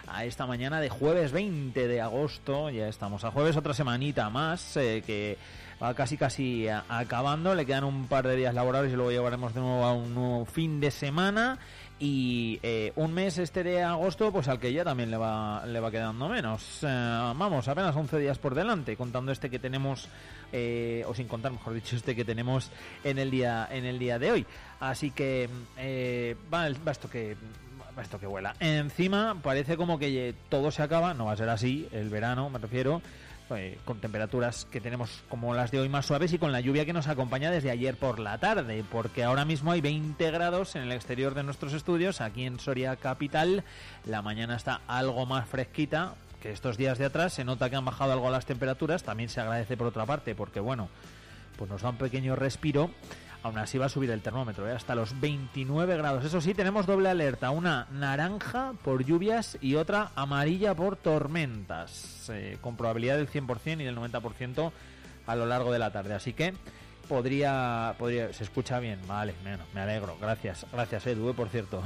a esta mañana de jueves 20 de agosto. Ya estamos a jueves, otra semanita más que va casi acabando. Le quedan un par de días laborables y luego llevaremos de nuevo a un nuevo fin de semana. Y un mes este de agosto, pues al que ya también le va quedando menos. Vamos, apenas 11 días por delante, contando este que tenemos, o sin contar, mejor dicho, este que tenemos en el día de hoy. Así que va esto que vuela. Encima parece como que todo se acaba, no va a ser así, el verano me refiero, con temperaturas que tenemos como las de hoy más suaves y con la lluvia que nos acompaña desde ayer por la tarde, porque ahora mismo hay 20 grados en el exterior de nuestros estudios, aquí en Soria capital. La mañana está algo más fresquita que estos días de atrás, se nota que han bajado algo las temperaturas, también se agradece por otra parte, porque bueno, pues nos da un pequeño respiro. Aún así va a subir el termómetro, hasta los 29 grados. Eso sí, tenemos doble alerta, una naranja por lluvias y otra amarilla por tormentas, con probabilidad del 100% y del 90% a lo largo de la tarde. Así que podría se escucha bien, vale, me alegro, gracias Edu, por cierto.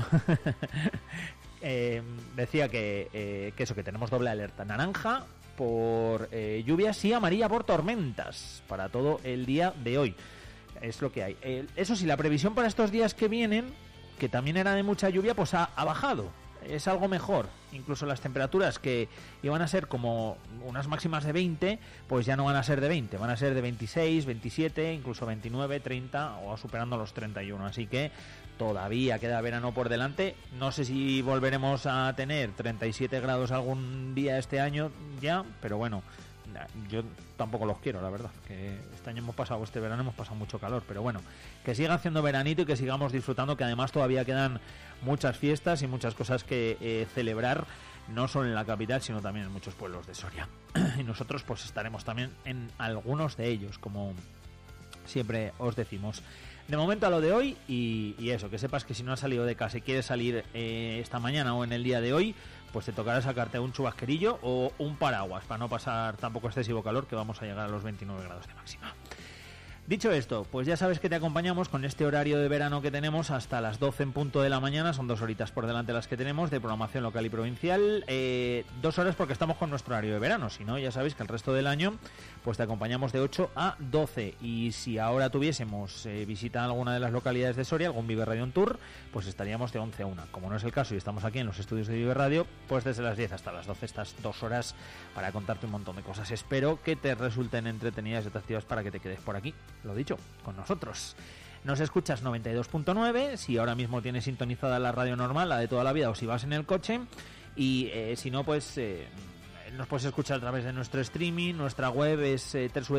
Decía que eso, que tenemos doble alerta, naranja por lluvias y amarilla por tormentas para todo el día de hoy. Es lo que hay. Eso sí, la previsión para estos días que vienen, que también era de mucha lluvia, pues ha bajado. Es algo mejor. Incluso las temperaturas que iban a ser como unas máximas de 20, pues ya no van a ser de 20, van a ser de 26, 27, incluso 29, 30 o superando los 31. Así que todavía queda verano por delante. No sé si volveremos a tener 37 grados algún día este año ya, pero bueno, yo tampoco los quiero, la verdad, que este verano hemos pasado mucho calor, pero bueno, que siga haciendo veranito y que sigamos disfrutando, que además todavía quedan muchas fiestas y muchas cosas que celebrar, no solo en la capital, sino también en muchos pueblos de Soria. Y nosotros pues estaremos también en algunos de ellos, como siempre os decimos. De momento a lo de hoy, y eso, que sepas que si no has salido de casa y quieres salir esta mañana o en el día de hoy, pues te tocará sacarte un chubasquerillo o un paraguas para no pasar tampoco excesivo calor, que vamos a llegar a los 29 grados de máxima. Dicho esto, pues ya sabes que te acompañamos con este horario de verano que tenemos hasta las 12 en punto de la mañana. Son 2 horitas por delante las que tenemos de programación local y provincial. 2 horas porque estamos con nuestro horario de verano. Si no, ya sabéis que el resto del año pues te acompañamos de 8 a 12. Y si ahora tuviésemos visita a alguna de las localidades de Soria, algún Vive Radio on Tour, pues estaríamos de 11 a 1. Como no es el caso y estamos aquí en los estudios de Vive Radio, pues desde las 10 hasta las 12 estas 2 horas para contarte un montón de cosas. Espero que te resulten entretenidas y atractivas para que te quedes por aquí. Lo dicho, con nosotros. Nos escuchas 92.9, si ahora mismo tienes sintonizada la radio normal, la de toda la vida, o si vas en el coche, y si no, pues nos puedes escuchar a través de nuestro streaming. Nuestra web es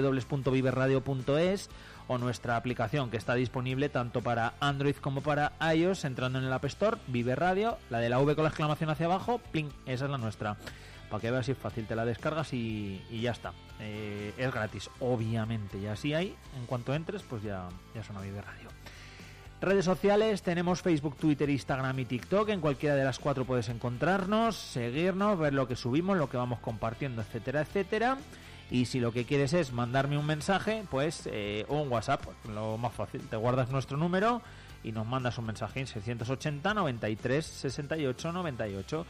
www.viveradio.es, o nuestra aplicación, que está disponible tanto para Android como para iOS, entrando en el App Store, Vive Radio, la de la V con la exclamación hacia abajo, pling, esa es la nuestra. Para que veas si es fácil, te la descargas y ya está. Es gratis, obviamente, y así hay, en cuanto entres, pues ya suena Vive Radio. Redes sociales, tenemos Facebook, Twitter, Instagram y TikTok. En cualquiera de las 4 puedes encontrarnos, seguirnos, ver lo que subimos, lo que vamos compartiendo, etcétera, etcétera. Y si lo que quieres es mandarme un mensaje, pues un WhatsApp, lo más fácil, te guardas nuestro número y nos mandas un mensaje en 680 93 68 98,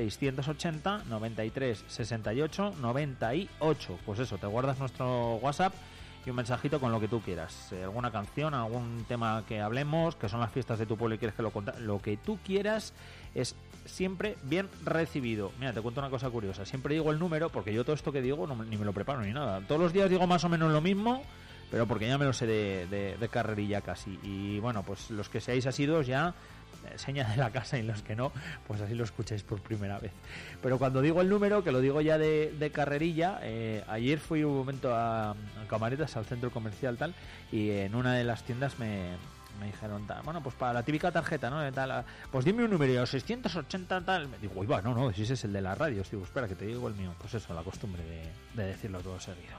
680 93 68 98. Pues eso, te guardas nuestro WhatsApp y un mensajito con lo que tú quieras, alguna canción, algún tema que hablemos, que son las fiestas de tu pueblo y quieres que lo que tú quieras, es siempre bien recibido. Mira, te cuento una cosa curiosa, siempre digo el número, porque yo todo esto que digo ni me lo preparo ni nada, todos los días digo más o menos lo mismo, pero porque ya me lo sé de carrerilla casi. Y bueno, pues los que seáis asiduos ya, seña de la casa, y los que no, pues así lo escucháis por primera vez. Pero cuando digo el número, que lo digo ya de carrerilla, ayer fui un momento a Camaretas, al centro comercial tal, y en una de las tiendas me dijeron, bueno, pues para la típica tarjeta, ¿no? Tal, pues dime un número, 680 tal. Me digo, va, no, si ese es el de la radio. Digo, espera, que te digo el mío. Pues eso, la costumbre de decirlo todo seguido.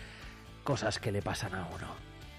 Cosas que le pasan a uno.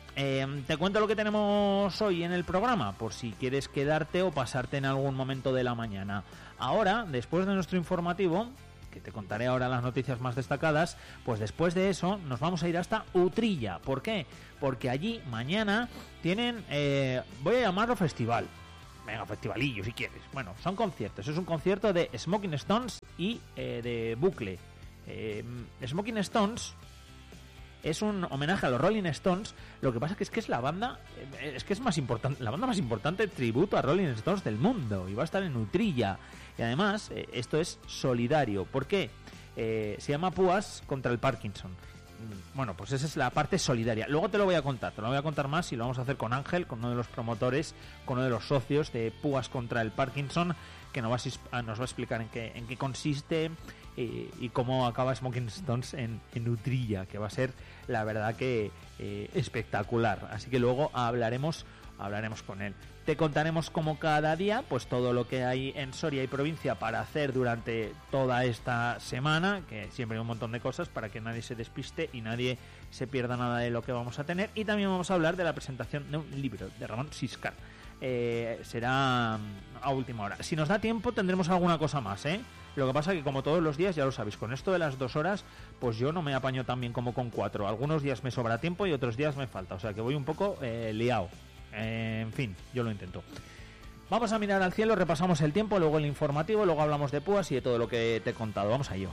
Te cuento lo que tenemos hoy en el programa, por si quieres quedarte o pasarte en algún momento de la mañana. Ahora, después de nuestro informativo, que te contaré ahora las noticias más destacadas, pues después de eso nos vamos a ir hasta Utrilla. ¿Por qué? Porque allí mañana tienen, voy a llamarlo festival. venga, festivalillo si quieres. Bueno, son conciertos. Es un concierto de Smoking Stones y de Bucle. Smoking Stones es un homenaje a los Rolling Stones. Lo que pasa es que es la banda, es más importante, la banda más importante tributo a Rolling Stones del mundo, y va a estar en Utrilla. Y además, esto es solidario. ¿Por qué? Se llama Púas contra el Parkinson. Bueno, pues esa es la parte solidaria. Luego te lo voy a contar más, y lo vamos a hacer con Ángel, con uno de los promotores, con uno de los socios de Púas contra el Parkinson, que nos va a explicar en qué consiste y cómo acaba Smoking Stones en Utrilla, que va a ser, la verdad, que espectacular. Así que luego hablaremos con él. Te contaremos, como cada día, pues todo lo que hay en Soria y provincia para hacer durante toda esta semana, que siempre hay un montón de cosas para que nadie se despiste y nadie se pierda nada de lo que vamos a tener. Y también vamos a hablar de la presentación de un libro de Ramón Siscar. Será a última hora. Si nos da tiempo tendremos alguna cosa más, ¿eh? Lo que pasa que, como todos los días, ya lo sabéis, con esto de las 2 horas, pues yo no me apaño tan bien como con 4. Algunos días me sobra tiempo y otros días me falta, o sea que voy un poco liado. En fin, yo lo intento. Vamos a mirar al cielo, repasamos el tiempo, luego el informativo, luego hablamos de púas y de todo lo que te he contado. Vamos a ello.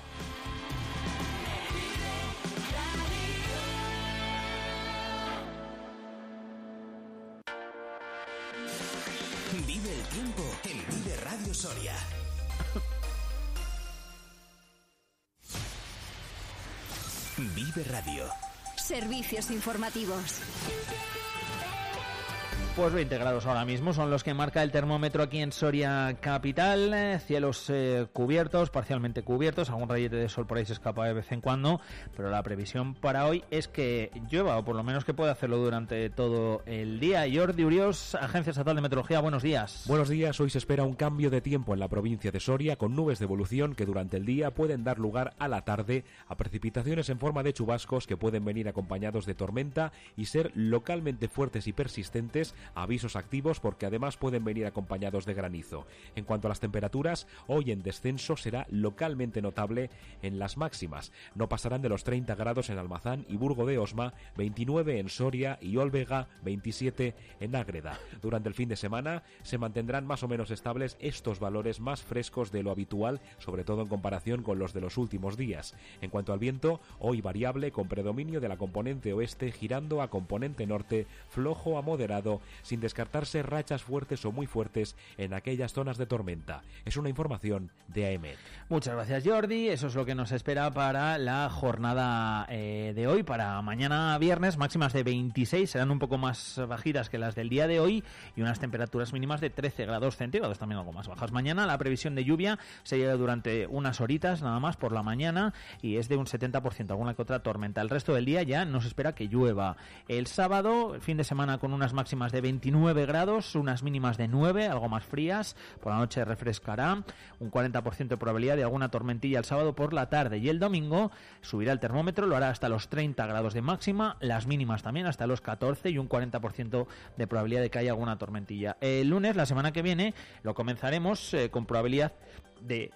Vive el tiempo en Vive Radio Soria. Vive Radio. Servicios informativos. Pues 20 grados ahora mismo son los que marca el termómetro aquí en Soria capital. Cielos cubiertos, parcialmente cubiertos, algún rayete de sol por ahí se escapa de vez en cuando, pero la previsión para hoy es que llueva, o por lo menos que pueda hacerlo durante todo el día. Jordi Uriós, Agencia Estatal de Meteorología, buenos días. Buenos días, hoy se espera un cambio de tiempo en la provincia de Soria, con nubes de evolución que durante el día pueden dar lugar a la tarde a precipitaciones en forma de chubascos que pueden venir acompañados de tormenta y ser localmente fuertes y persistentes. Avisos activos porque además pueden venir acompañados de granizo. En cuanto a las temperaturas, hoy en descenso será localmente notable en las máximas. No pasarán de los 30 grados en Almazán y Burgo de Osma, 29 en Soria y Olvega, 27 en Ágreda. Durante el fin de semana se mantendrán más o menos estables estos valores más frescos de lo habitual, sobre todo en comparación con los de los últimos días. En cuanto al viento, hoy variable con predominio de la componente oeste girando a componente norte, flojo a moderado, sin descartarse rachas fuertes o muy fuertes en aquellas zonas de tormenta. Es una información de AEMET. Muchas gracias, Jordi. Eso es lo que nos espera para la jornada de hoy. Para mañana viernes, máximas de 26, serán un poco más bajitas que las del día de hoy, y unas temperaturas mínimas de 13 grados centígrados, también algo más bajas. Mañana la previsión de lluvia se lleva durante unas horitas nada más por la mañana, y es de un 70%, alguna que otra tormenta. El resto del día ya no se espera que llueva. El sábado, el fin de semana, con unas máximas de 29 grados, unas mínimas de 9, algo más frías. Por la noche refrescará, un 40% de probabilidad de alguna tormentilla el sábado por la tarde, y el domingo subirá el termómetro, lo hará hasta los 30 grados de máxima, las mínimas también hasta los 14 y un 40% de probabilidad de que haya alguna tormentilla. El lunes, la semana que viene, lo comenzaremos con probabilidad de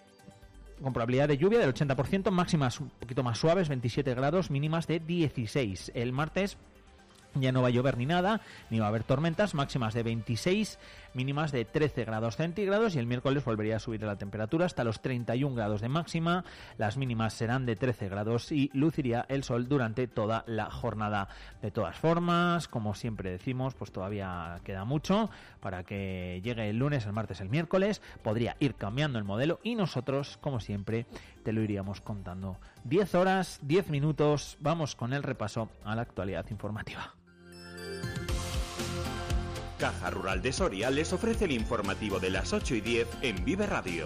lluvia del 80%, máximas un poquito más suaves, 27 grados, mínimas de 16. El martes ya no va a llover ni nada, ni va a haber tormentas, máximas de 26, mínimas de 13 grados centígrados, y el miércoles volvería a subir la temperatura hasta los 31 grados de máxima, las mínimas serán de 13 grados y luciría el sol durante toda la jornada. De todas formas, como siempre decimos, pues todavía queda mucho para que llegue el lunes, el martes, el miércoles. Podría ir cambiando el modelo y nosotros, como siempre, te lo iríamos contando. 10 horas, 10 minutos, vamos con el repaso a la actualidad informativa. Caja Rural de Soria les ofrece el informativo de las 8:10 en Vive Radio.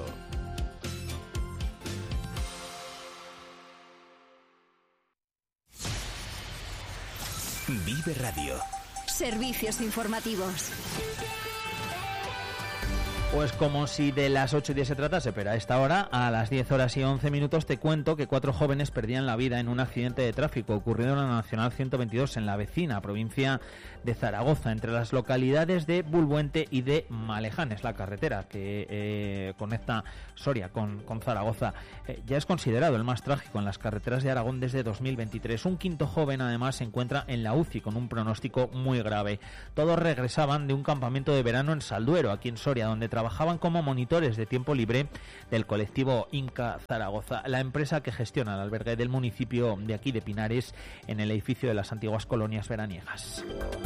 Vive Radio. Servicios informativos. Pues como si de las 8:10 se tratase, pero a esta hora, a las 10:11, te cuento que 4 jóvenes perdían la vida en un accidente de tráfico ocurrido en la Nacional 122 en la vecina provincia de Zaragoza, entre las localidades de Bulbuente y de Malejanes, la carretera que conecta Soria con Zaragoza. Ya es considerado el más trágico en las carreteras de Aragón desde 2023. Un quinto joven, además, se encuentra en la UCI con un pronóstico muy grave. Todos regresaban de un campamento de verano en Salduero, aquí en Soria, donde trabajaban como monitores de tiempo libre del colectivo Inca Zaragoza, la empresa que gestiona el albergue del municipio de aquí de Pinares, en el edificio de las antiguas colonias veraniegas.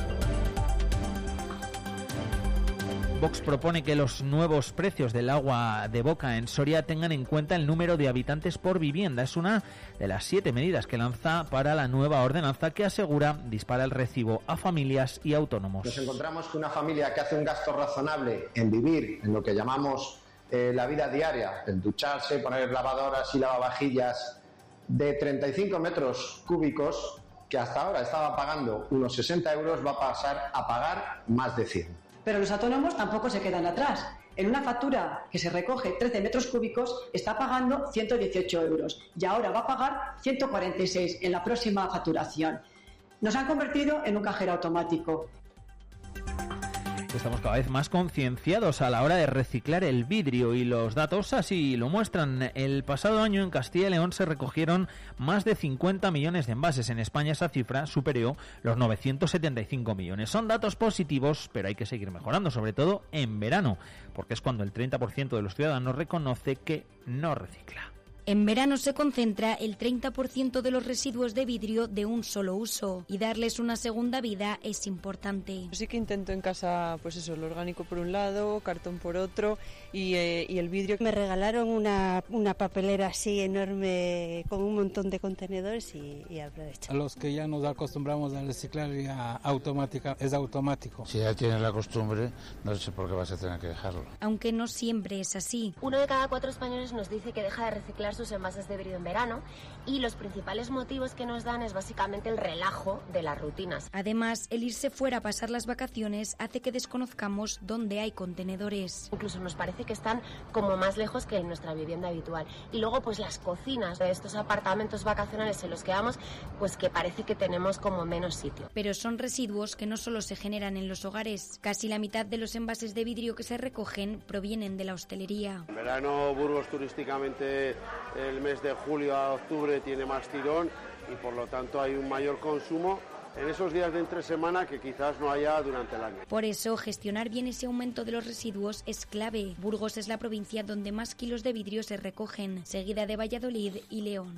Vox propone que los nuevos precios del agua de boca en Soria tengan en cuenta el número de habitantes por vivienda. Es una de las 7 medidas que lanza para la nueva ordenanza que asegura dispara el recibo a familias y autónomos. Nos encontramos que una familia que hace un gasto razonable en vivir, en lo que llamamos la vida diaria, en ducharse, poner lavadoras y lavavajillas, de 35 metros cúbicos, que hasta ahora estaba pagando unos 60 euros, va a pasar a pagar más de 100. Pero los autónomos tampoco se quedan atrás. En una factura que se recoge 13 metros cúbicos está pagando 118 euros y ahora va a pagar 146 en la próxima facturación. Nos han convertido en un cajero automático. Estamos cada vez más concienciados a la hora de reciclar el vidrio y los datos así lo muestran. El pasado año en Castilla y León se recogieron más de 50 millones de envases. En España esa cifra superó los 975 millones. Son datos positivos, pero hay que seguir mejorando, sobre todo en verano, porque es cuando el 30% de los ciudadanos reconoce que no recicla. En verano se concentra el 30% de los residuos de vidrio de un solo uso y darles una segunda vida es importante. Sí que intento en casa, pues eso, lo orgánico por un lado, cartón por otro y el vidrio. Me regalaron una papelera así enorme con un montón de contenedores y aprovecho. A los que ya nos acostumbramos a reciclar ya es automático. Si ya tienes la costumbre, no sé por qué vas a tener que dejarlo. Aunque no siempre es así. 1 de cada 4 españoles nos dice que deja de reciclar sus envases de vidrio en verano y los principales motivos que nos dan es básicamente el relajo de las rutinas. Además, el irse fuera a pasar las vacaciones hace que desconozcamos dónde hay contenedores. Incluso nos parece que están como más lejos que en nuestra vivienda habitual. Y luego pues las cocinas de estos apartamentos vacacionales en los que vamos, pues que parece que tenemos como menos sitio. Pero son residuos que no solo se generan en los hogares. Casi la mitad de los envases de vidrio que se recogen provienen de la hostelería. En verano Burgos turísticamente el mes de julio a octubre tiene más tirón y por lo tanto hay un mayor consumo en esos días de entre semana que quizás no haya durante el año. Por eso, gestionar bien ese aumento de los residuos es clave. Burgos es la provincia donde más kilos de vidrio se recogen, seguida de Valladolid y León.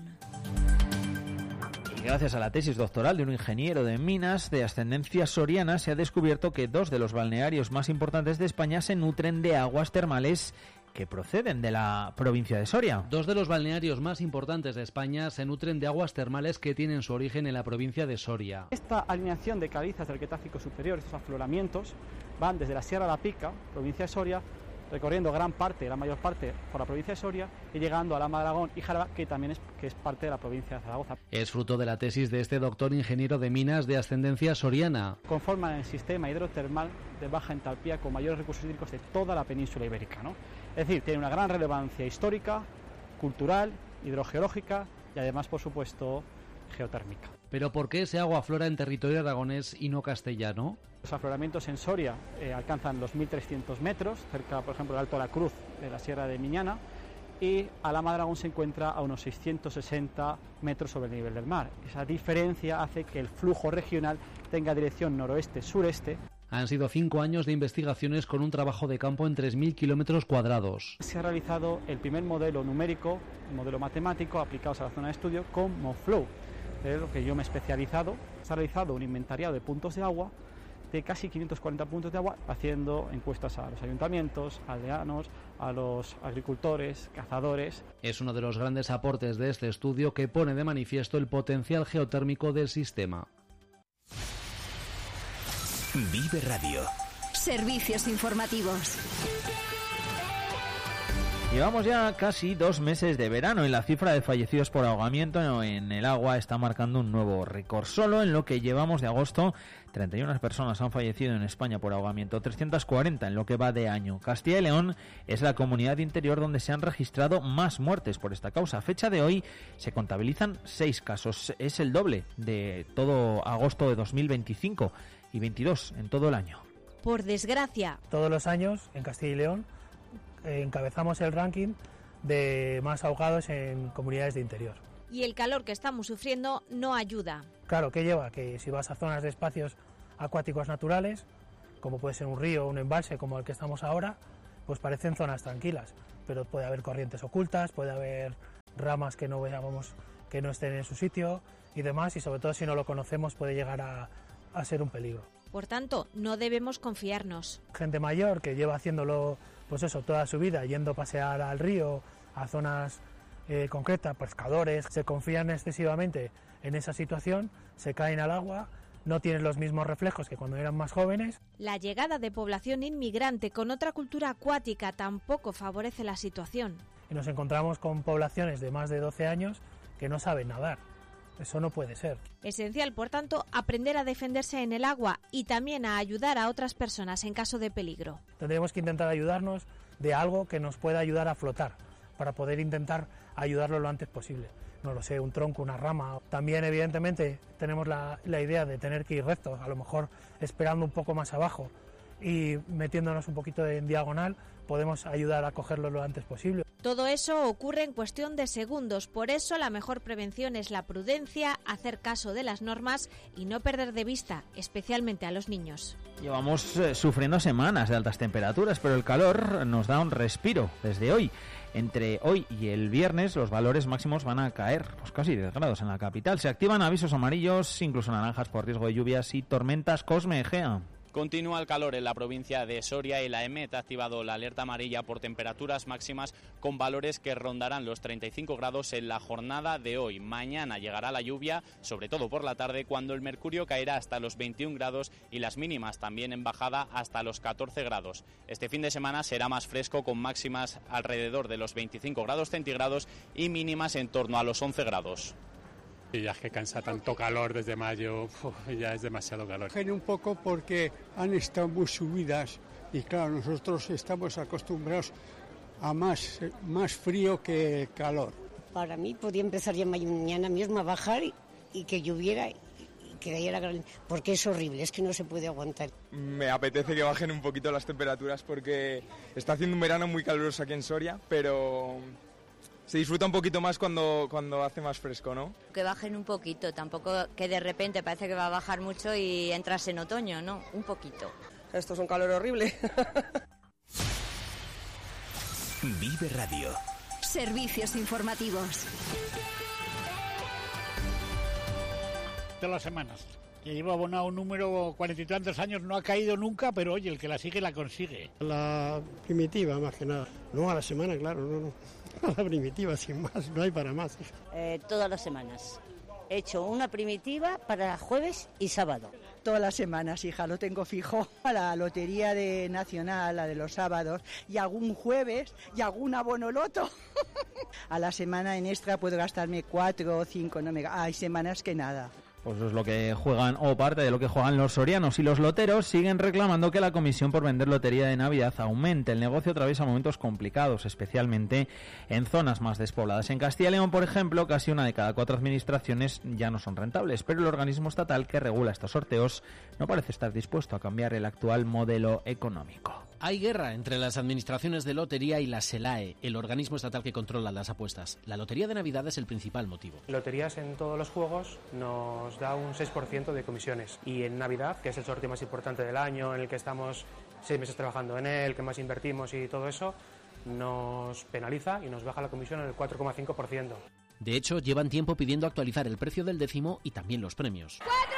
Gracias a la tesis doctoral de un ingeniero de minas de ascendencia soriana, se ha descubierto que 2 de los balnearios más importantes de España se nutren de aguas termales que proceden de la provincia de Soria. 2 de los balnearios más importantes de España se nutren de aguas termales que tienen su origen en la provincia de Soria. Esta alineación de calizas del Cretácico superior, estos afloramientos, van desde la Sierra de la Pica, provincia de Soria, recorriendo gran parte, la mayor parte, por la provincia de Soria y llegando a Lama de Aragón y Jaraba, que también es parte de la provincia de Zaragoza. Es fruto de la tesis de este doctor ingeniero de minas de ascendencia soriana. Conforman el sistema hidrotermal de baja entalpía con mayores recursos hídricos de toda la península ibérica, ¿no? Es decir, tiene una gran relevancia histórica, cultural, hidrogeológica y además, por supuesto, geotérmica. ¿Pero por qué ese agua aflora en territorio aragonés y no castellano? Los afloramientos en Soria alcanzan los 1.300 metros, cerca, por ejemplo, del Alto de la Cruz de la Sierra de Miñana, y Alhama de Aragón se encuentra a unos 660 metros sobre el nivel del mar. Esa diferencia hace que el flujo regional tenga dirección noroeste-sureste. Han sido 5 años de investigaciones con un trabajo de campo en 3.000 kilómetros cuadrados. Se ha realizado el primer modelo numérico, el modelo matemático aplicados a la zona de estudio con MoFlow, de lo que yo me he especializado. Se ha realizado un inventariado de puntos de agua, de casi 540 puntos de agua, haciendo encuestas a los ayuntamientos, aldeanos, a los agricultores, cazadores. Es uno de los grandes aportes de este estudio que pone de manifiesto el potencial geotérmico del sistema. Vive Radio. Servicios informativos. Llevamos ya casi 2 meses de verano y la cifra de fallecidos por ahogamiento en el agua está marcando un nuevo récord. Solo en lo que llevamos de agosto, 31 personas han fallecido en España por ahogamiento, 340 en lo que va de año. Castilla y León es la comunidad interior donde se han registrado más muertes por esta causa. A fecha de hoy se contabilizan 6 casos. Es el doble de todo agosto de 2025 y 22 en todo el año. Por desgracia. Todos los años en Castilla y León encabezamos el ranking de más ahogados en comunidades de interior. Y el calor que estamos sufriendo no ayuda. Claro, ¿qué lleva? Que si vas a zonas de espacios acuáticos naturales, como puede ser un río o un embalse como el que estamos ahora, pues parecen zonas tranquilas, pero puede haber corrientes ocultas, puede haber ramas que no veamos, que no estén en su sitio y demás, y sobre todo si no lo conocemos puede llegar a ser un peligro. Por tanto, no debemos confiarnos. Gente mayor que lleva haciéndolo pues eso, toda su vida, yendo a pasear al río, a zonas concretas, pescadores, se confían excesivamente en esa situación, se caen al agua, no tienen los mismos reflejos que cuando eran más jóvenes. La llegada de población inmigrante con otra cultura acuática tampoco favorece la situación. Y nos encontramos con poblaciones de más de 12 años que no saben nadar. Eso no puede ser. Esencial, por tanto, aprender a defenderse en el agua y también a ayudar a otras personas en caso de peligro. Tendremos que intentar ayudarnos de algo que nos pueda ayudar a flotar, para poder intentar ayudarlo lo antes posible. No lo sé, un tronco, una rama. También, evidentemente, tenemos la idea de tener que ir rectos, a lo mejor esperando un poco más abajo y metiéndonos un poquito en diagonal, podemos ayudar a cogerlo lo antes posible. Todo eso ocurre en cuestión de segundos, por eso la mejor prevención es la prudencia, hacer caso de las normas y no perder de vista, especialmente a los niños. Llevamos sufriendo semanas de altas temperaturas, pero el calor nos da un respiro desde hoy. Entre hoy y el viernes los valores máximos van a caer, pues casi 10 grados en la capital. Se activan avisos amarillos, incluso naranjas por riesgo de lluvias y tormentas. Cosme Egea. Continúa el calor en la provincia de Soria y la EMET ha activado la alerta amarilla por temperaturas máximas con valores que rondarán los 35 grados en la jornada de hoy. Mañana llegará la lluvia, sobre todo por la tarde, cuando el mercurio caerá hasta los 21 grados y las mínimas también en bajada hasta los 14 grados. Este fin de semana será más fresco con máximas alrededor de los 25 grados centígrados y mínimas en torno a los 11 grados. Y ya es que cansa tanto calor desde mayo, ya es demasiado calor. Un poco porque han estado muy subidas y claro, nosotros estamos acostumbrados a más frío que calor. Para mí podía empezar ya mañana mismo a bajar y que lloviera y que cayera granizo, porque es horrible, es que no se puede aguantar. Me apetece que bajen un poquito las temperaturas porque está haciendo un verano muy caluroso aquí en Soria, pero se disfruta un poquito más cuando hace más fresco, ¿no? Que bajen un poquito, tampoco que de repente parece que va a bajar mucho y entras en otoño, ¿no? Un poquito. Esto es un calor horrible. Vive Radio. Servicios informativos. Todas las semanas. Que llevo abonado un número 40 y tantos años, no ha caído nunca, pero oye, el que la sigue la consigue. La primitiva, más que nada. No a la semana, claro, no. A la primitiva, sin más, no hay para más. Todas las semanas. He hecho una primitiva para jueves y sábado. Todas las semanas, hija, lo tengo fijo. A la lotería nacional, la de los sábados, y algún jueves, y algún abono loto. A la semana en extra puedo gastarme 4 o 5, hay semanas que nada. Pues es lo que juegan, o parte de lo que juegan los sorianos, y los loteros siguen reclamando que la comisión por vender lotería de Navidad aumente. El negocio atraviesa momentos complicados, especialmente en zonas más despobladas. En Castilla y León, por ejemplo, casi 1 de cada 4 administraciones ya no son rentables, pero el organismo estatal que regula estos sorteos no parece estar dispuesto a cambiar el actual modelo económico. Hay guerra entre las administraciones de lotería y la SELAE, el organismo estatal que controla las apuestas. La lotería de Navidad es el principal motivo. Loterías en todos los juegos nos da un 6% de comisiones, y en Navidad, que es el sorteo más importante del año, en el que estamos 6 meses trabajando en él, que más invertimos y todo eso, nos penaliza y nos baja la comisión en el 4,5%. De hecho, llevan tiempo pidiendo actualizar el precio del décimo y también los premios.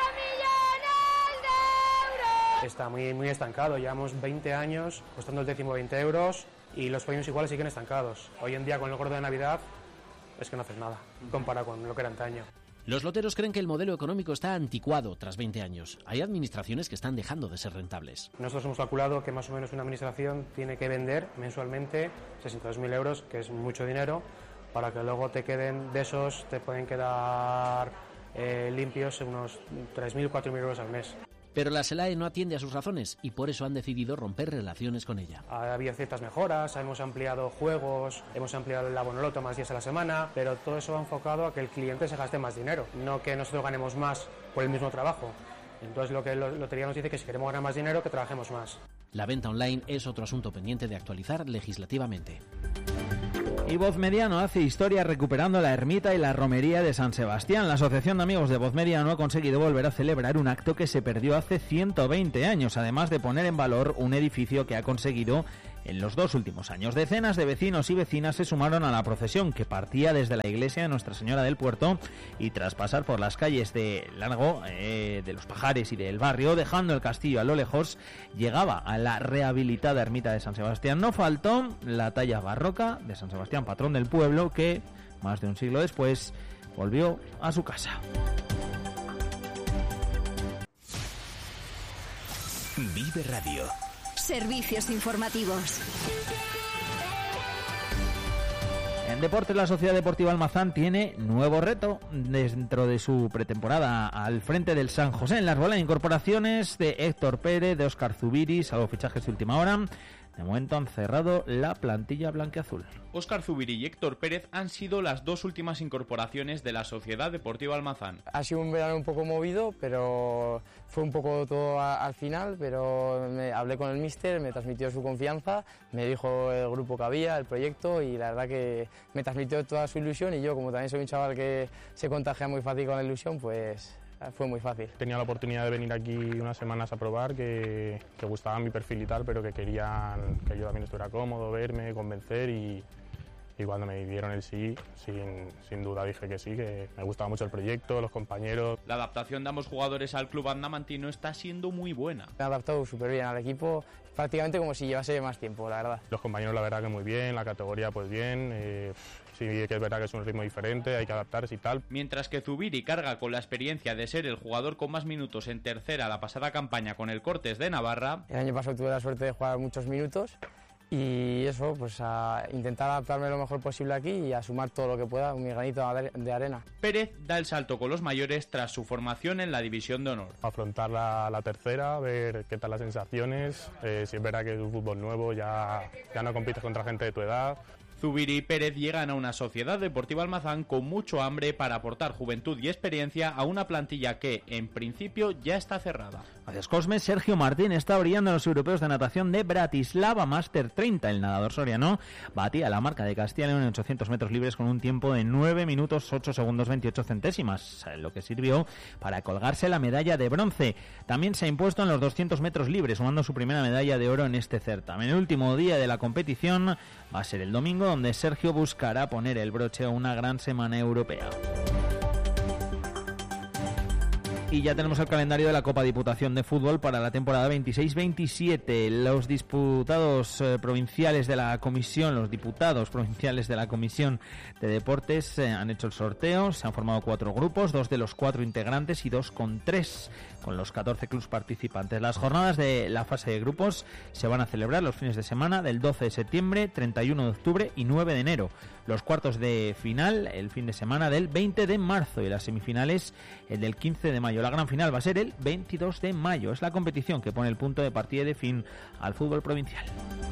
Está muy estancado, llevamos 20 años costando el décimo 20 euros y los premios iguales siguen estancados. Hoy en día con el gordo de Navidad es que no haces nada comparado con lo que era antaño. Los loteros creen que el modelo económico está anticuado tras 20 años. Hay administraciones que están dejando de ser rentables. Nosotros hemos calculado que más o menos una administración tiene que vender mensualmente 600.000 euros, que es mucho dinero, para que luego te queden de esos, te pueden quedar limpios unos 3.000, 4.000 euros al mes. Pero la SELAE no atiende a sus razones y por eso han decidido romper relaciones con ella. Ha habido ciertas mejoras, hemos ampliado juegos, hemos ampliado el abonoloto más días a la semana, pero todo eso va enfocado a que el cliente se gaste más dinero, no que nosotros ganemos más por el mismo trabajo. Entonces lo que la lotería nos dice es que si queremos ganar más dinero, que trabajemos más. La venta online es otro asunto pendiente de actualizar legislativamente. Y Voz Mediano hace historia recuperando la ermita y la romería de San Sebastián. La Asociación de Amigos de Voz Mediano ha conseguido volver a celebrar un acto que se perdió hace 120 años, además de poner en valor un edificio que ha conseguido en los 2 últimos años. Decenas de vecinos y vecinas se sumaron a la procesión que partía desde la iglesia de Nuestra Señora del Puerto y tras pasar por las calles de Largo, de Los Pajares y del barrio, dejando el castillo a lo lejos, llegaba a la rehabilitada ermita de San Sebastián. No faltó la talla barroca de San Sebastián, patrón del pueblo, que más de un siglo después volvió a su casa. Vive Radio. Servicios informativos. En deportes, la Sociedad Deportiva Almazán tiene nuevo reto dentro de su pretemporada al frente del San José. En las bolas, incorporaciones de Héctor Pérez, de Óscar Zubiri, salvo fichajes de última hora. De momento han cerrado la plantilla blanquiazul. Óscar Zubiri y Héctor Pérez han sido las 2 últimas incorporaciones de la Sociedad Deportiva Almazán. Ha sido un verano un poco movido, pero fue un poco todo al final, pero hablé con el míster, me transmitió su confianza, me dijo el grupo que había, el proyecto, y la verdad que me transmitió toda su ilusión, y yo, como también soy un chaval que se contagia muy fácil con la ilusión, pues fue muy fácil. Tenía la oportunidad de venir aquí unas semanas a probar, que gustaba mi perfil y tal, pero que querían que yo también estuviera cómodo, verme, convencer, y cuando me dieron el sí, sin duda dije que sí, que me gustaba mucho el proyecto, los compañeros. La adaptación de ambos jugadores al club andamantino está siendo muy buena. Me he adaptado súper bien al equipo, prácticamente como si llevase más tiempo, la verdad. Los compañeros la verdad que muy bien, la categoría pues bien, sí que es verdad que es un ritmo diferente, hay que adaptarse y tal. Mientras que Zubiri carga con la experiencia de ser el jugador con más minutos en tercera la pasada campaña con el Cortes de Navarra. El año pasado tuve la suerte de jugar muchos minutos y eso, pues a intentar adaptarme lo mejor posible aquí y a sumar todo lo que pueda, mi granito de arena. Pérez da el salto con los mayores tras su formación en la División de Honor. Afrontar la tercera, ver qué tal las sensaciones, si es verdad que es un fútbol nuevo, ya no compites contra gente de tu edad. Zubiri y Pérez llegan a una Sociedad Deportiva Almazán con mucho hambre para aportar juventud y experiencia a una plantilla que, en principio, ya está cerrada. Gracias, Cosme. Sergio Martín está brillando en los europeos de natación de Bratislava Master 30. El nadador soriano batía la marca de Castilla y León en 800 metros libres con un tiempo de 9 minutos 8 segundos 28 centésimas, lo que sirvió para colgarse la medalla de bronce. También se ha impuesto en los 200 metros libres, sumando su primera medalla de oro en este certamen. El último día de la competición va a ser el domingo, donde Sergio buscará poner el broche a una gran semana europea. Y ya tenemos el calendario de la Copa Diputación de Fútbol para la temporada 26-27. Los diputados provinciales de la Comisión de Deportes han hecho el sorteo. Se han formado 4 grupos, 2 de los 4 integrantes y 2 con 3, con los 14 clubes participantes. Las jornadas de la fase de grupos se van a celebrar los fines de semana del 12 de septiembre, 31 de octubre y 9 de enero. Los cuartos de final el fin de semana del 20 de marzo y las semifinales el del 15 de mayo. La gran final va a ser el 22 de mayo. Es la competición que pone el punto de partida y de fin al fútbol provincial.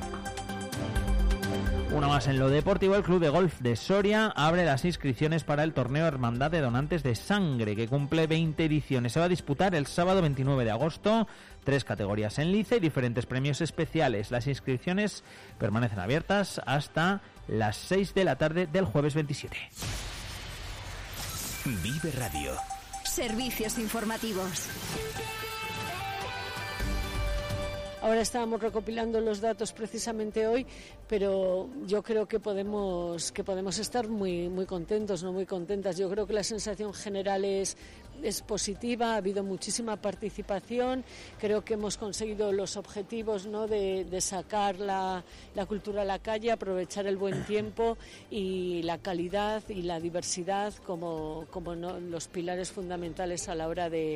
Una más en lo deportivo, el Club de Golf de Soria abre las inscripciones para el torneo Hermandad de Donantes de Sangre, que cumple 20 ediciones. Se va a disputar el sábado 29 de agosto, 3 categorías en lice y diferentes premios especiales. Las inscripciones permanecen abiertas hasta las 6 de la tarde del jueves 27. Vive Radio. Servicios informativos. Ahora estábamos recopilando los datos precisamente hoy, pero yo creo que podemos estar muy contentos, no muy contentas. Yo creo que la sensación general es es positiva, ha habido muchísima participación, creo que hemos conseguido los objetivos, ¿no?, de sacar la cultura a la calle, aprovechar el buen tiempo y la calidad y la diversidad como ¿no?, los pilares fundamentales a la hora de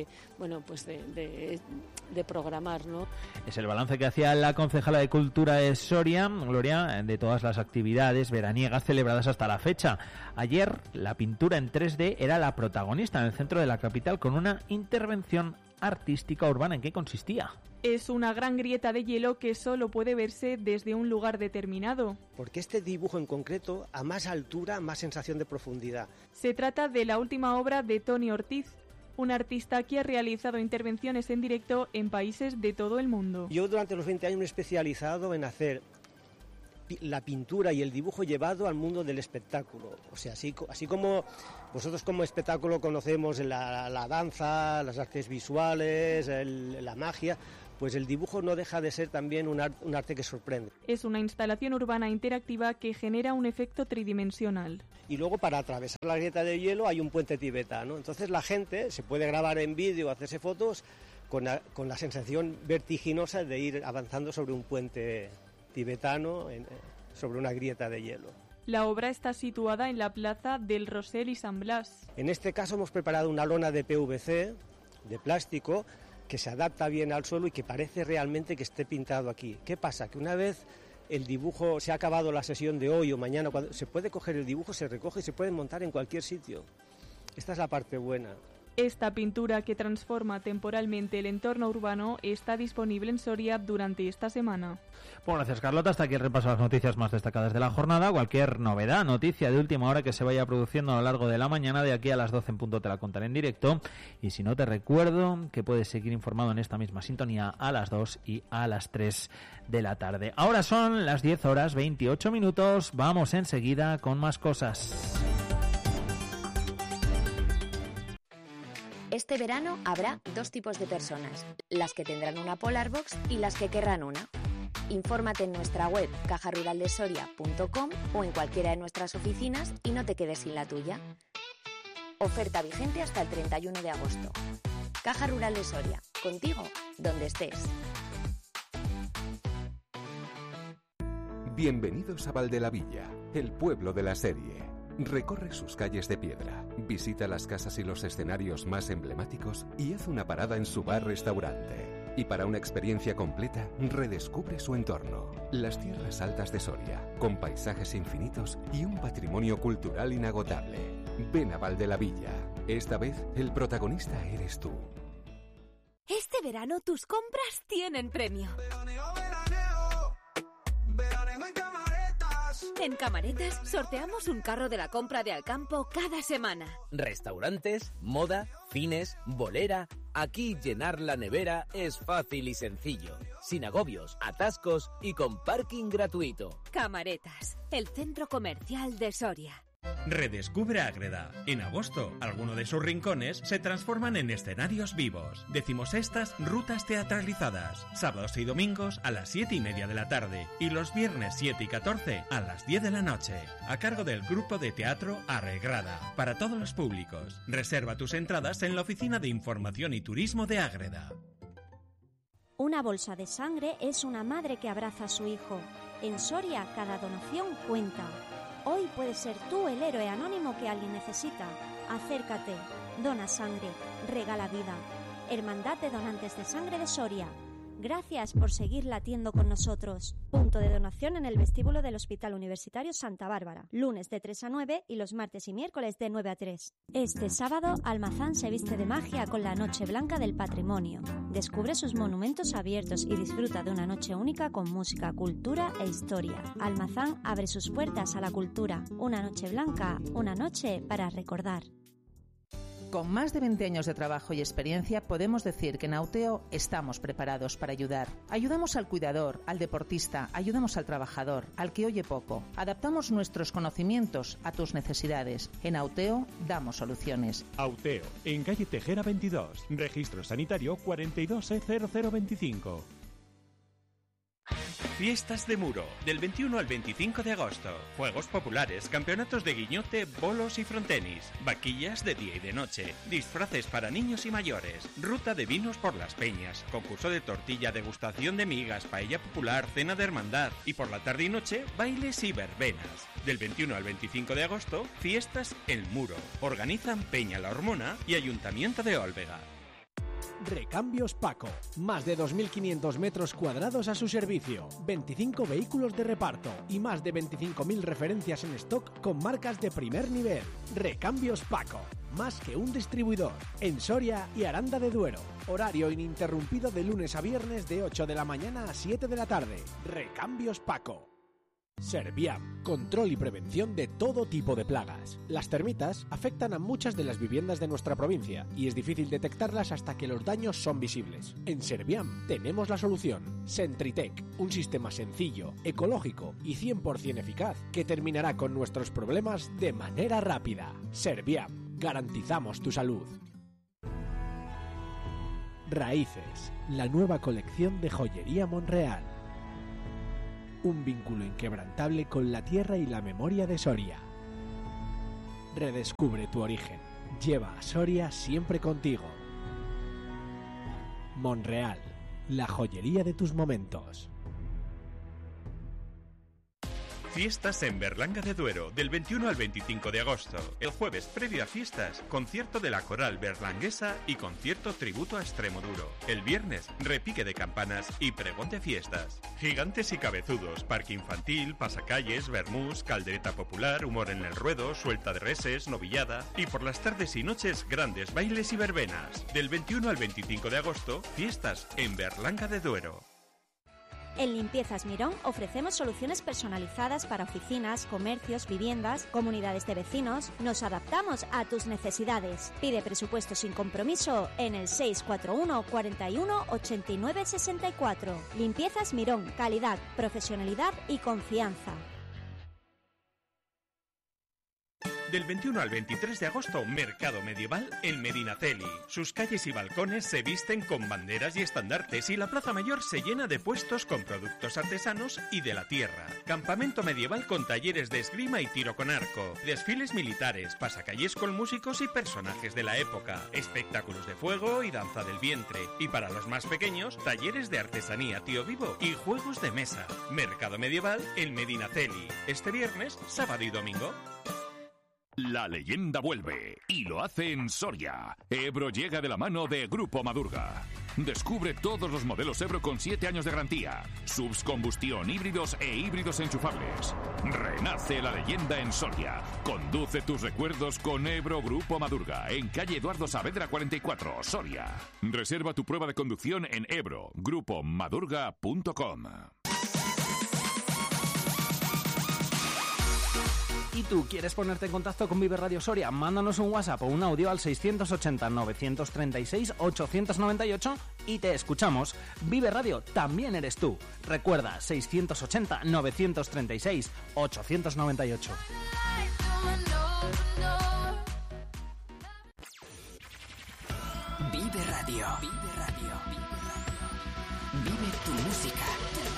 programar, ¿no? Es el balance que hacía la concejala de Cultura de Soria, Gloria, de todas las actividades veraniegas celebradas hasta la fecha. Ayer la pintura en 3D era la protagonista en el centro de la capital con una intervención artística urbana. ¿En qué consistía? Es una gran grieta de hielo que solo puede verse desde un lugar determinado. Porque este dibujo en concreto, a más altura, más sensación de profundidad. Se trata de la última obra de Toni Ortiz, un artista que ha realizado intervenciones en directo en países de todo el mundo. Yo durante los 20 años me he especializado en hacer la pintura y el dibujo llevado al mundo del espectáculo. O sea, así como vosotros como espectáculo conocemos la danza, las artes visuales, la magia, pues el dibujo no deja de ser también un arte que sorprende. Es una instalación urbana interactiva que genera un efecto tridimensional. Y luego para atravesar la grieta de hielo hay un puente tibetano. Entonces la gente se puede grabar en vídeo, hacerse fotos con la sensación vertiginosa de ir avanzando sobre un puente tibetano, sobre una grieta de hielo. La obra está situada en la plaza del Rosell y San Blas. En este caso hemos preparado una lona de PVC, de plástico, que se adapta bien al suelo y que parece realmente que esté pintado aquí. ¿Qué pasa? Que una vez el dibujo se ha acabado la sesión de hoy o mañana, cuando se puede coger el dibujo, se recoge y se puede montar en cualquier sitio. Esta es la parte buena. Esta pintura que transforma temporalmente el entorno urbano está disponible en Soria durante esta semana. Bueno, gracias Carlota, hasta aquí el repaso a las noticias más destacadas de la jornada. Cualquier novedad, noticia de última hora que se vaya produciendo a lo largo de la mañana, de aquí a las 12 en punto te la contaré en directo. Y si no, te recuerdo que puedes seguir informado en esta misma sintonía a las 2 y a las 3 de la tarde. Ahora son las 10 horas 28 minutos, vamos enseguida con más cosas. Este verano habrá dos tipos de personas, las que tendrán una Polarbox y las que querrán una. Infórmate en nuestra web cajaruraldesoria.com o en cualquiera de nuestras oficinas y no te quedes sin la tuya. Oferta vigente hasta el 31 de agosto. Caja Rural de Soria, contigo donde estés. Bienvenidos a Valdelavilla, el pueblo de la serie. Recorre sus calles de piedra, visita las casas y los escenarios más emblemáticos y haz una parada en su bar-restaurante. Y para una experiencia completa, redescubre su entorno. Las tierras altas de Soria, con paisajes infinitos y un patrimonio cultural inagotable. Ven a Valdelavilla. Esta vez, el protagonista eres tú. Este verano tus compras tienen premio. En Camaretas sorteamos un carro de la compra de Alcampo cada semana. Restaurantes, moda, cines, bolera. Aquí llenar la nevera es fácil y sencillo. Sin agobios, atascos y con parking gratuito. Camaretas, el centro comercial de Soria. Redescubre Ágreda. En agosto, algunos de sus rincones se transforman en escenarios vivos. 16ª rutas teatralizadas. Sábados y domingos a las 7:30 de la tarde y los viernes 7 y 14 a las 10 de la noche. A cargo del grupo de teatro Arregrada. Para todos los públicos. Reserva tus entradas en la Oficina de Información y Turismo de Ágreda. Una bolsa de sangre es una madre que abraza a su hijo. En Soria, cada donación cuenta. Hoy puedes ser tú el héroe anónimo que alguien necesita. Acércate, dona sangre, regala vida. Hermandad de Donantes de Sangre de Soria. Gracias por seguir latiendo con nosotros. Punto de donación en el vestíbulo del Hospital Universitario Santa Bárbara. Lunes de 3 a 9 y los martes y miércoles de 9 a 3. Este sábado, Almazán se viste de magia con la Noche Blanca del Patrimonio. Descubre sus monumentos abiertos y disfruta de una noche única con música, cultura e historia. Almazán abre sus puertas a la cultura. Una noche blanca, una noche para recordar. Con más de 20 años de trabajo y experiencia, podemos decir que en Auteo estamos preparados para ayudar. Ayudamos al cuidador, al deportista, ayudamos al trabajador, al que oye poco. Adaptamos nuestros conocimientos a tus necesidades. En Auteo damos soluciones. Auteo, en calle Tejera 22, registro sanitario 42E0025. Fiestas de Muro, del 21 al 25 de agosto. Juegos populares, campeonatos de guiñote, bolos y frontenis, vaquillas de día y de noche, disfraces para niños y mayores, ruta de vinos por las peñas, concurso de tortilla, degustación de migas, paella popular, cena de hermandad y por la tarde y noche, bailes y verbenas. Del 21 al 25 de agosto, Fiestas El Muro. Organizan Peña La Hormona y Ayuntamiento de Olvega. Recambios Paco. Más de 2.500 metros cuadrados a su servicio, 25 vehículos de reparto y más de 25.000 referencias en stock con marcas de primer nivel. Recambios Paco. Más que un distribuidor. En Soria y Aranda de Duero. Horario ininterrumpido de lunes a viernes de 8 de la mañana a 7 de la tarde. Recambios Paco. Serviam, control y prevención de todo tipo de plagas. Las termitas afectan a muchas de las viviendas de nuestra provincia y es difícil detectarlas hasta que los daños son visibles. En Serviam tenemos la solución. Sentritec, un sistema sencillo, ecológico y 100% eficaz que terminará con nuestros problemas de manera rápida. Serviam, garantizamos tu salud. Raíces, la nueva colección de joyería Monreal. Un vínculo inquebrantable con la tierra y la memoria de Soria. Redescubre tu origen. Lleva a Soria siempre contigo. Monreal, la joyería de tus momentos. Fiestas en Berlanga de Duero, del 21 al 25 de agosto. El jueves previo a fiestas, concierto de la coral berlanguesa y concierto tributo a Extremoduro. El viernes, repique de campanas y pregón de fiestas. Gigantes y cabezudos, parque infantil, pasacalles, vermús, caldereta popular, humor en el ruedo, suelta de reses, novillada y por las tardes y noches grandes bailes y verbenas. Del 21 al 25 de agosto, fiestas en Berlanga de Duero. En Limpiezas Mirón ofrecemos soluciones personalizadas para oficinas, comercios, viviendas, comunidades de vecinos. Nos adaptamos a tus necesidades. Pide presupuesto sin compromiso en el 641 41 89 64. Limpiezas Mirón, calidad, profesionalidad y confianza. Del 21 al 23 de agosto, Mercado Medieval en Medinaceli. Sus calles y balcones se visten con banderas y estandartes y la Plaza Mayor se llena de puestos con productos artesanos y de la tierra. Campamento medieval con talleres de esgrima y tiro con arco, desfiles militares, pasacalles con músicos y personajes de la época, espectáculos de fuego y danza del vientre. Y para los más pequeños, talleres de artesanía tío vivo y juegos de mesa. Mercado Medieval en Medinaceli. Este viernes, sábado y domingo. La leyenda vuelve y lo hace en Soria. Ebro llega de la mano de Grupo Madurga. Descubre todos los modelos Ebro con 7 años de garantía, subs combustión, híbridos e híbridos enchufables. Renace la leyenda en Soria. Conduce tus recuerdos con Ebro Grupo Madurga en calle Eduardo Saavedra 44, Soria. Reserva tu prueba de conducción en ebro-grupomadurga.com. ¿Y tú quieres ponerte en contacto con Vive Radio Soria? Mándanos un WhatsApp o un audio al 680-936-898 y te escuchamos. Vive Radio también eres tú. Recuerda, 680-936-898. Vive Radio. Vive Radio. Vive tu música.